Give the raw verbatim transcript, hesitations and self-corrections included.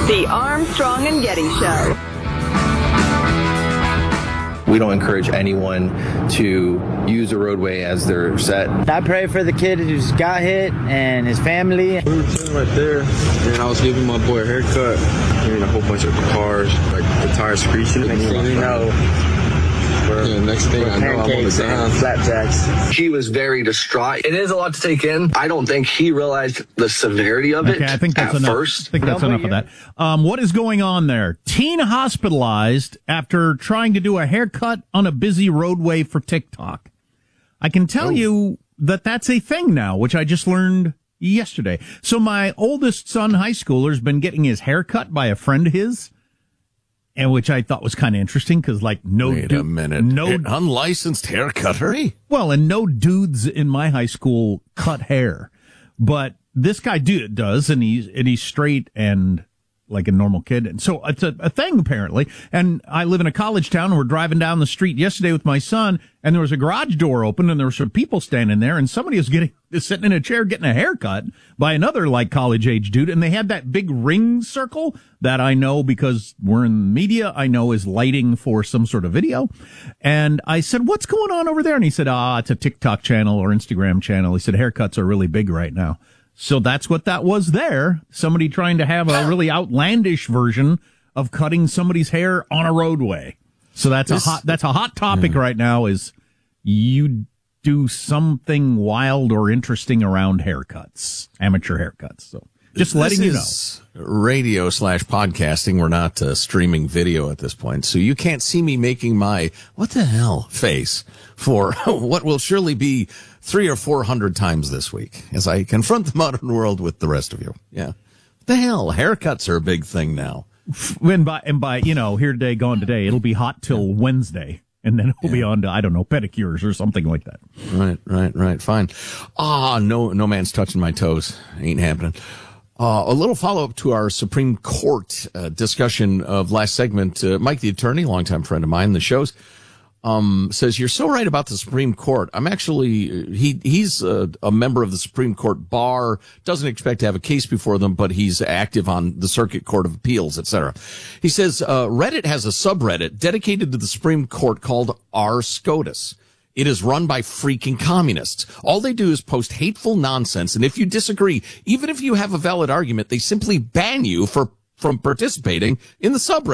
The Armstrong and Getty Show. We don't encourage anyone to use a roadway as their set. I pray for the kid who's got hit and his family. We were sitting right there, and I was giving my boy a haircut. Hearing a whole bunch of cars, like the tires screeching. Next thing you know, Yeah, next thing I know, I'm on the ground. Flapjacks. He was very distraught. It is a lot to take in. I don't think he realized the severity of it okay, I think that's at enough. first. I think that's enough of that. Um, what is going on there? Teen hospitalized after trying to do a haircut on a busy roadway for TikTok. I can tell oh. you that that's a thing now, which I just learned yesterday. So my oldest son, high schooler, has been getting his hair cut by a friend of his. And which I thought was kind of interesting because, like, no Wait du- a minute. no An unlicensed hair cutter? Well, and no dudes in my high school cut hair, but this guy do does, and he's and he's straight and like a normal kid, and so it's a, a thing apparently. And I live in a college town, and we're driving down the street yesterday with my son, and there was a garage door open, and there were some people standing there, and somebody was getting is sitting in a chair getting a haircut by another like college age dude, and they had that big ring circle that I know because we're in the media, I know is lighting for some sort of video. And I said, "What's going on over there?" And he said, "Ah, it's a TikTok channel or Instagram channel." He said, "Haircuts are really big right now." So that's what that was there. Somebody trying to have a really outlandish version of cutting somebody's hair on a roadway. So that's this, a hot, that's a hot topic yeah. right now is you do something wild or interesting around haircuts, amateur haircuts. So just this letting you know. Is radio slash podcasting. We're not uh, streaming video at this point. So you can't see me making my what the hell face for what will surely be three or four hundred times this week as I confront the modern world with the rest of you. Yeah. What the hell? Haircuts are a big thing now. When by, and by, you know, here today, gone today, it'll be hot till Wednesday. And then it'll yeah. be on to, I don't know, pedicures or something like that. Right, right, right. Fine. Ah, no, no man's touching my toes. Ain't happening. Uh, a little follow-up to our Supreme Court uh, discussion of last segment. Uh, Mike, the attorney, longtime friend of mine, the show's, um, says, "You're so right about the Supreme Court. I'm actually, he, he's a, a member of the Supreme Court bar, doesn't expect to have a case before them, but he's active on the Circuit Court of Appeals, et cetera" He says, uh, Reddit has a subreddit dedicated to the Supreme Court called r SCOTUS. It is run by freaking communists. All they do is post hateful nonsense, and if you disagree, even if you have a valid argument, they simply ban you for from participating in the subreddit.